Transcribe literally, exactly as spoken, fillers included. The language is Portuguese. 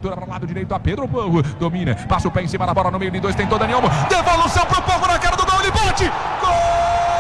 abertura para o lado direito a Pedro Porro. Domina, passa o pé em cima da bola no meio de dois, tentou Daniel. Devolução pro Porro na cara do gol, ele bate! Gol!